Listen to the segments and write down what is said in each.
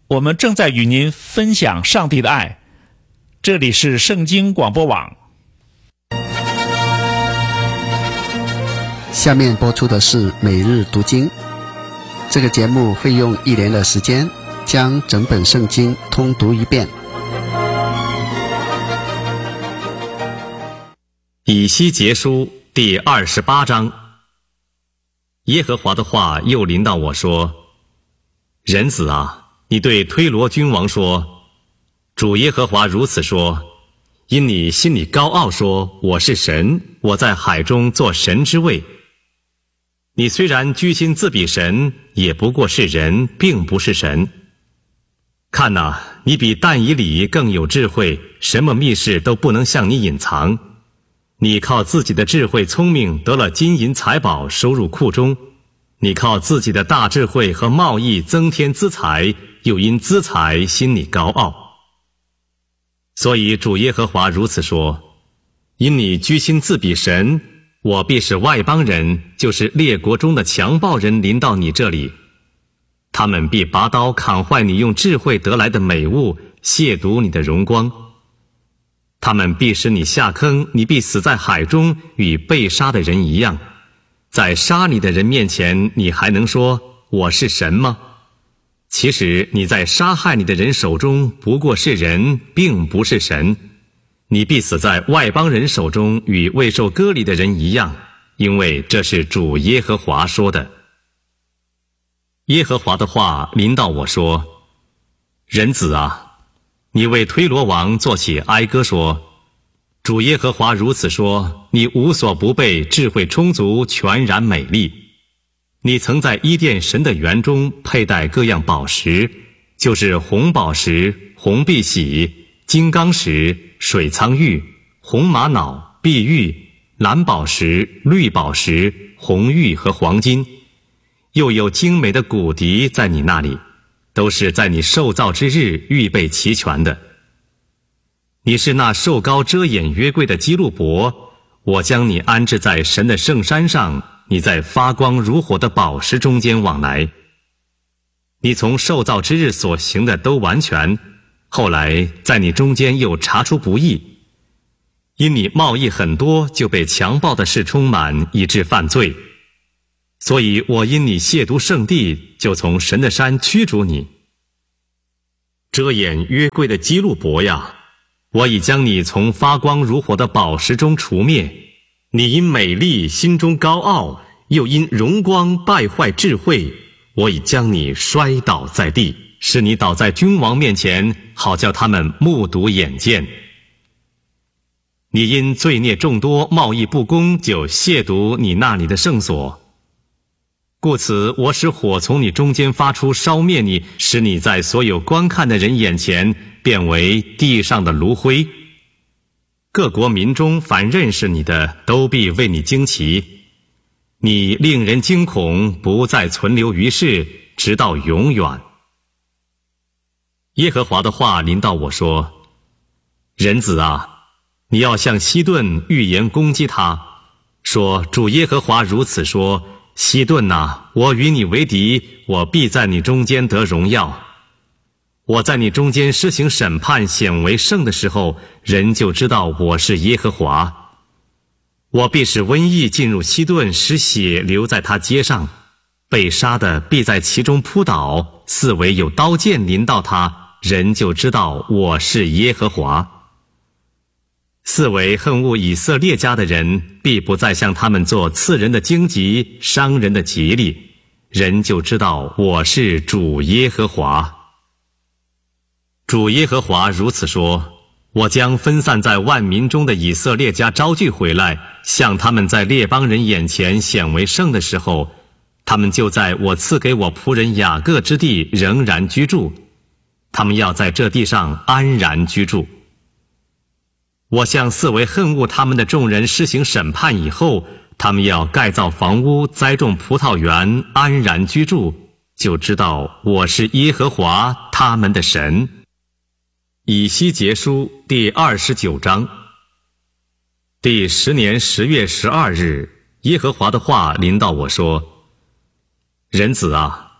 我们正在与您分享上帝的爱。这里是圣经广播网。 下面播出的是每日读经。这个节目会用1年的时间将整本圣经通读一遍。 以西结书第28章。耶和华的话又临到我说：人子啊，你对推罗君王说，主耶和华如此说，因你心里高傲说，我是神，我在海中做神之位。你虽然居心自比神，也不过是人，并不是神。看哪，你比但以理更有智慧，什么密事都不能向你隐藏。你靠自己的智慧聪明得了金银财宝收入库中，你靠自己的大智慧和贸易增添资财，又因资财心里高傲。所以主耶和华如此说，因你居心自比神，我必使外邦人，就是列国中的强暴人临到你这里，他们必拔刀砍坏你用智慧得来的美物，亵渎你的荣光。他们必使你下坑，你必死在海中，与被杀的人一样。在杀你的人面前，你还能说我是神吗？其实你在杀害你的人手中不过是人，并不是神。你必死在外邦人手中，与未受割礼的人一样，因为这是主耶和华说的。耶和华的话临到我说：人子啊，你为推罗王作起哀歌说，主耶和华如此说，你无所不备，智慧充足，全然美丽。你曾在伊甸神的园中佩戴各样宝石，就是红宝石、红碧玺、金刚石、水苍玉、红玛瑙、碧玉、蓝宝石、绿宝石、红玉和黄金，又有精美的骨笛在你那里，都是在你受造之日预备齐全的。你是那受膏遮掩约柜的基路伯，我将你安置在神的圣山上，你在发光如火的宝石中间往来。你从受造之日所行的都完全，后来在你中间又查出不义，因你贸易很多，就被强暴的事充满，以致犯罪。所以我因你亵渎圣地，就从神的山驱逐你。遮掩约柜的基路伯呀，我已将你从发光如火的宝石中除灭。你因美丽心中高傲，又因荣光败坏智慧，我已将你摔倒在地，使你倒在君王面前，好叫他们目睹眼见。你因罪孽众多，贸易不公，就亵渎你那里的圣所。故此我使火从你中间发出，烧灭你，使你在所有观看的人眼前变为地上的炉灰。各国民中凡认识你的，都必为你惊奇。你令人惊恐，不再存留于世，直到永远。耶和华的话临到我说：人子啊，你要向西顿预言攻击他，说主耶和华如此说，西顿啊，我与你为敌，我必在你中间得荣耀。我在你中间施行审判，显为圣的时候，人就知道我是耶和华。我必使瘟疫进入西顿，使血流在他街上，被杀的必在其中扑倒，四围有刀剑临到他，人就知道我是耶和华。四围恨恶以色列家的人，必不再向他们做刺人的荆棘，伤人的吉利，人就知道我是主耶和华。主耶和华如此说，我将分散在万民中的以色列家招聚回来，向他们在列邦人眼前显为圣的时候，他们就在我赐给我仆人雅各之地仍然居住，他们要在这地上安然居住。我向四围恨恶他们的众人施行审判以后，他们要盖造房屋，栽种葡萄园，安然居住，就知道我是耶和华他们的神。以西结书第29章。第10年10月12日，耶和华的话临到我说：人子啊，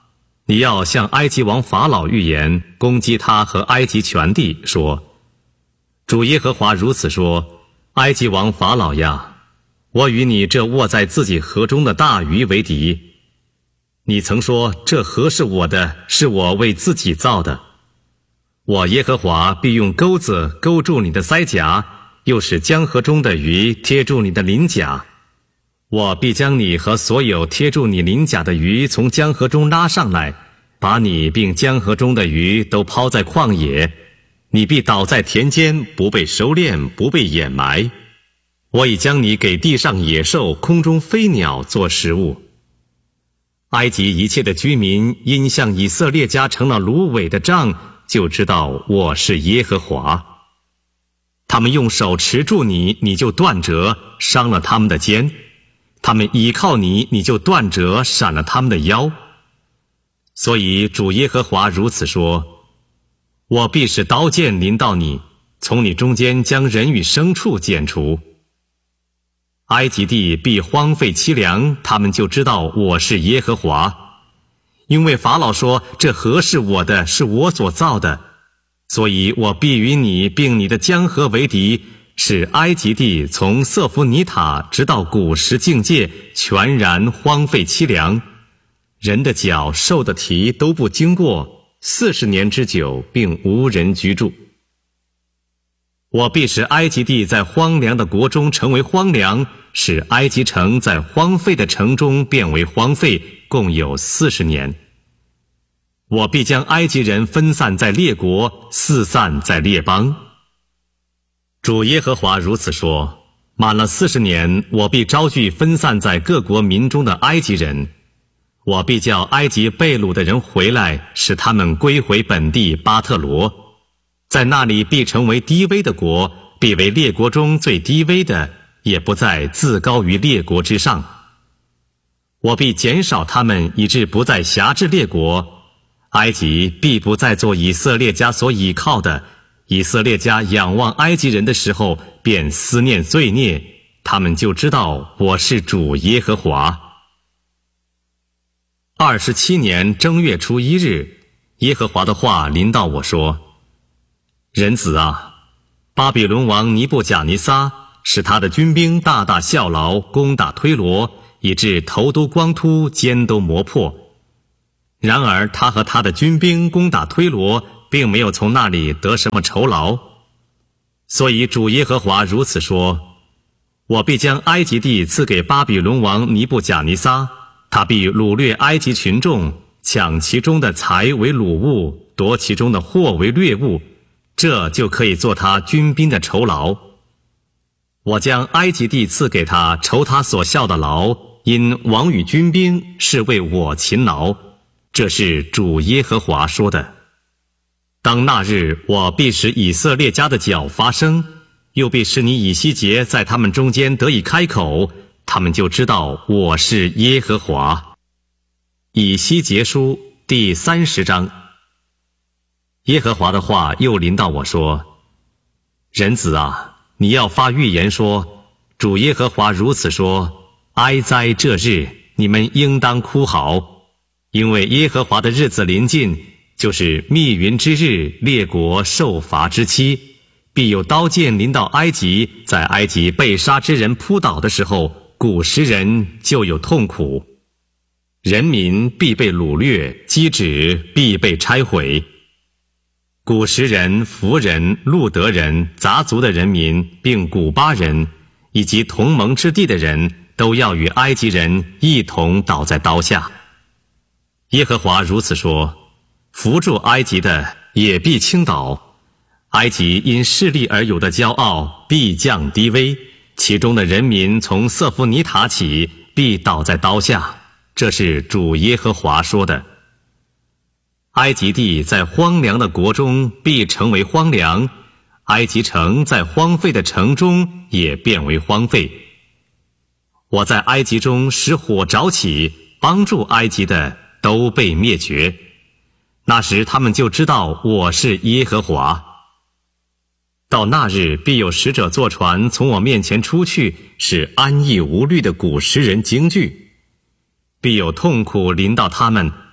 你要向埃及王法老预言，攻击他和埃及全地，说：主耶和华如此说，埃及王法老呀，我与你这卧在自己河中的大鱼为敌。你曾说，这河是我的，是我为自己造的。我耶和华必用钩子勾住你的腮颊，又使江河中的鱼贴住你的鳞甲。我必将你和所有贴住你鳞甲的鱼从江河中拉上来，把你并江河中的鱼都抛在旷野。你必倒在田间，不被收敛，不被掩埋。我已将你给地上野兽、空中飞鸟做食物。埃及一切的居民因向以色列家成了芦苇的杖，就知道我是耶和华。他们用手持住你，你就断折，伤了他们的肩；他们倚靠你，你就断折，闪了他们的腰。所以主耶和华如此说：我必使刀剑临到你，从你中间将人与牲畜剪除。埃及地必荒废凄凉，他们就知道我是耶和华。因为法老说，这河是我的，是我所造的，所以我必与你并你的江河为敌，使埃及地从瑟夫尼塔直到古时境界全然荒废凄凉，人的脚、兽的蹄都不经过，40年之久，并无人居住。我必使埃及地在荒凉的国中成为荒凉，使埃及城在荒废的城中变为荒废，共有40年。我必将埃及人分散在列国，四散在列邦。主耶和华如此说：满了40年，我必招聚分散在各国民中的埃及人，我必叫埃及被掳的人回来，使他们归回本地巴特罗，在那里必成为低微的国，必为列国中最低微的，也不再自高于列国之上。我必减少他们，以致不再辖制列国。埃及必不再做以色列家所倚靠的，以色列家仰望埃及人的时候，便思念罪孽，他们就知道我是主耶和华。27年正月初1日，耶和华的话临到我说：人子啊，巴比伦王尼布甲尼撒使他的军兵大大效劳，攻打推罗，以致头都光秃，肩都磨破。然而他和他的军兵攻打推罗，并没有从那里得什么酬劳。所以主耶和华如此说：我必将埃及地赐给巴比伦王尼布甲尼撒，他必掳掠埃及群众，抢其中的财为掳物，夺其中的货为掠物，这就可以做他军兵的酬劳。我将埃及地赐给他，酬他所效的劳，因王与军兵是为我勤劳。这是主耶和华说的。当那日，我必使以色列家的脚发声，又必使你以西结在他们中间得以开口，他们就知道我是耶和华。以西结书第30章。耶和华的话又临到我说：人子啊，你要发预言说，主耶和华如此说：哀哉这日，你们应当哭嚎，因为耶和华的日子临近，就是密云之日，列国受罚之期，必有刀剑临到埃及，在埃及被杀之人扑倒的时候，古时人就有痛苦。人民必被掳掠，基址必被拆毁。古时人、弗人、路德人、杂族的人民，并古巴人，以及同盟之地的人，都要与埃及人一同倒在刀下。耶和华如此说：扶助埃及的也必倾倒，埃及因势力而有的骄傲必降低微，其中的人民从瑟夫尼塔起必倒在刀下。这是主耶和华说的。埃及地在荒凉的国中必成为荒凉，埃及城在荒废的城中也变为荒废。我在埃及中使火着起，帮助埃及的都被灭绝，那时他们就知道我是耶和华。到那日，必有使者坐船从我面前出去，使安逸无虑的古时人惊惧，必有痛苦临到他们，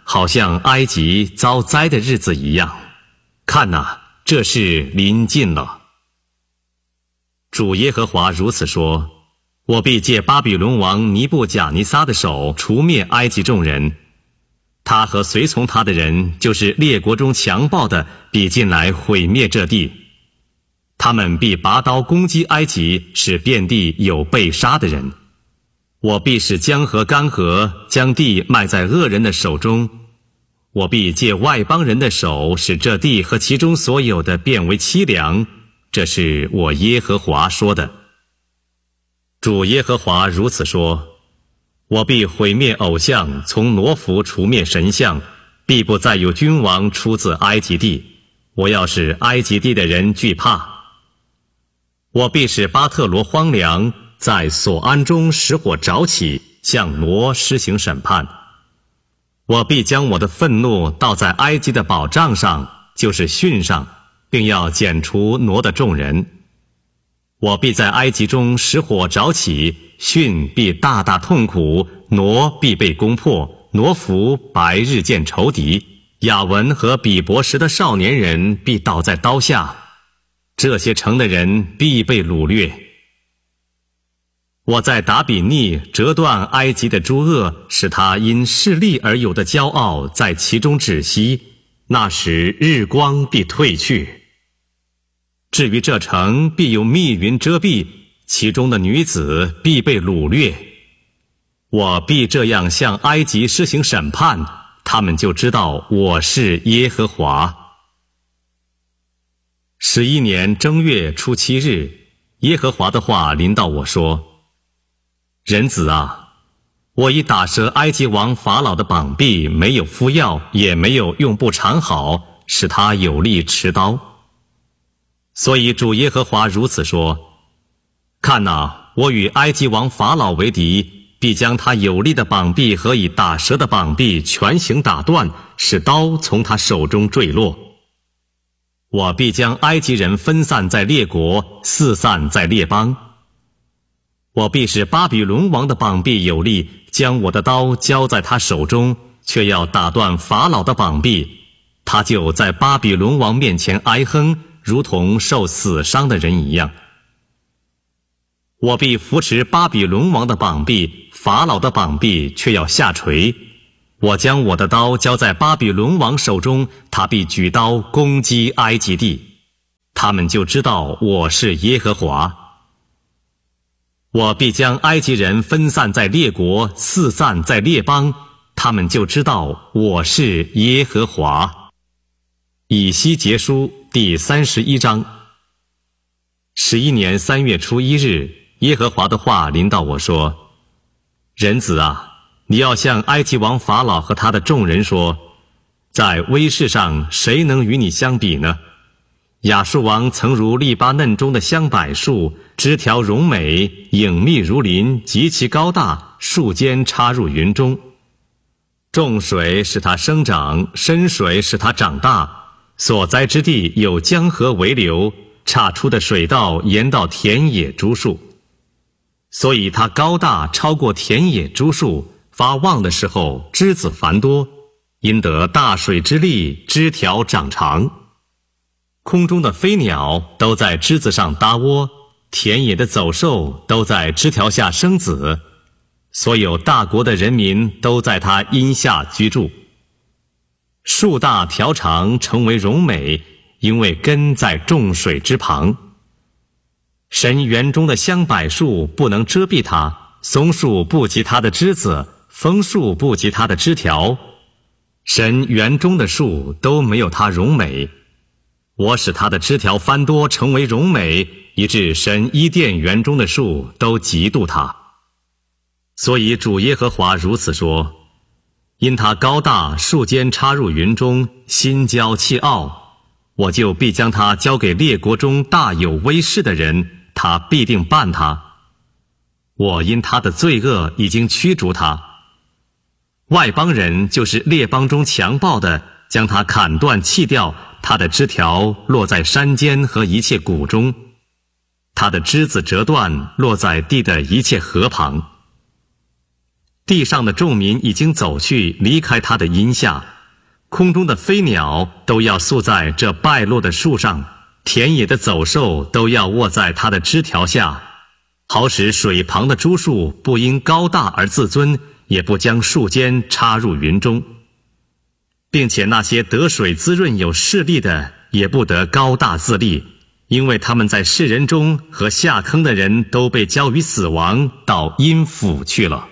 好像埃及遭灾的日子一样。看哪，这事临近了。主耶和华如此说：我必借巴比伦王尼布甲尼撒的手除灭埃及众人，他和随从他的人，就是列国中强暴的，必进来毁灭这地。他们必拔刀攻击埃及，使遍地有被杀的人。我必使江河干涸，将地卖在恶人的手中。我必借外邦人的手，使这地和其中所有的变为凄凉。这是我耶和华说的。主耶和华如此说：我必毁灭偶像，从挪弗除灭神像，必不再有君王出自埃及地。我要使埃及地的人惧怕。我必使巴特罗荒凉，在索安中使火着起，向挪施行审判。我必将我的愤怒倒在埃及的宝藏上，就是汛上，并要剪除挪的众人。我必在埃及中使火着起，汛必大大痛苦，挪必被攻破，挪弗白日见仇敌，亚文和比伯什的少年人必倒在刀下，这些城的人必被掳掠。我在达比尼折断埃及的诸恶，使他因势力而有的骄傲在其中止息，那时日光必退去。至于这城，必有密云遮蔽，其中的女子必被掳掠。我必这样向埃及施行审判，他们就知道我是耶和华。11年正月初7日，耶和华的话临到我说：人子啊，我已打折埃及王法老的膀臂，没有敷药，也没有用布缠好，使他有力持刀。所以主耶和华如此说：看哪，我与埃及王法老为敌，必将他有力的膀臂和已打折的膀臂全行打断，使刀从他手中坠落。我必将埃及人分散在列国，四散在列邦。我必使巴比伦王的膀臂有力，将我的刀交在他手中，却要打断法老的膀臂，他就在巴比伦王面前哀哼，如同受死伤的人一样。我必扶持巴比伦王的膀臂，法老的膀臂却要下垂。我将我的刀交在巴比伦王手中，他必举刀攻击埃及地，他们就知道我是耶和华。我必将埃及人分散在列国，四散在列邦，他们就知道我是耶和华。以西结书第31章。11年3月初1日，耶和华的话临到我说：人子啊，你要向埃及王法老和他的众人说，在威势上谁能与你相比呢？亚述王曾如利巴嫩中的香柏树，枝条荣美，影密如林，极其高大，树尖插入云中。众水使它生长，深水使它长大，所栽之地有江河为流，岔出的水道沿到田野株树。所以它高大超过田野株树，发旺的时候枝子繁多，因得大水之力，枝条长长。空中的飞鸟都在枝子上搭窝，田野的走兽都在枝条下生子，所有大国的人民都在它荫下居住。树大条长，成为荣美，因为根在众水之旁。神园中的香柏树不能遮蔽它，松树不及它的枝子，枫树不及它的枝条。神园中的树都没有它荣美。我使它的枝条翻多，成为荣美，以致神伊甸园中的树都嫉妒它。所以主耶和华如此说：因它高大，树尖插入云中，心骄气傲，我就必将它交给列国中大有威势的人，他必定办它。我因他的罪恶已经驱逐他。外邦人就是列邦中强暴的，将他砍断弃掉，他的枝条落在山间和一切谷中，他的枝子折断，落在地的一切河旁。 地上的众民已经走去，离开他的荫下，空中的飞鸟都要宿在这败落的树上，田野的走兽都要卧在他的枝条下，好使水旁的株树不因高大而自尊，也不将树尖插入云中，并且那些得水滋润有势力的也不得高大自立，因为他们在世人中和下坑的人都被交于死亡，到阴府去了。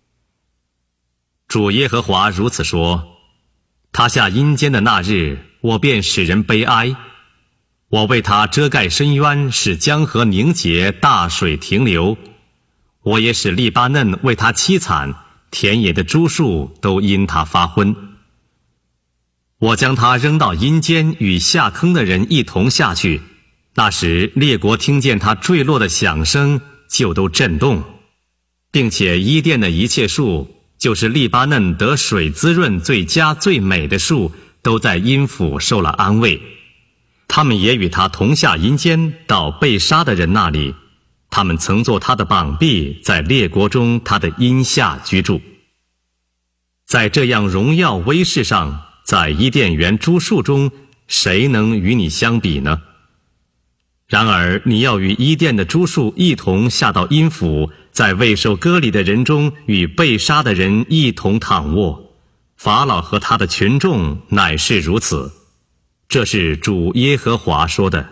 主耶和华如此说：他下阴间的那日，我便使人悲哀，我为他遮盖深渊，使江河凝结，大水停留。我也使利巴嫩为他凄惨，田野的株树都因他发昏。我将他扔到阴间，与下坑的人一同下去，那时列国听见他坠落的响声，就都震动，并且伊甸的一切树，就是利巴嫩得水滋润最佳最美的树，都在阴府受了安慰。他们也与他同下阴间，到被杀的人那里，他们曾做他的膀臂，在列国中他的荫下居住。在这样荣耀威势上，在伊甸园诸树中，谁能与你相比呢？然而你要与伊甸的诸树一同下到阴府，在未受割礼的人中与被杀的人一同躺卧。法老和他的群众乃是如此。这是主耶和华说的。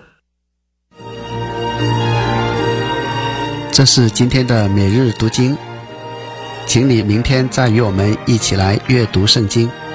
这是今天的每日读经，请你明天再与我们一起来阅读圣经。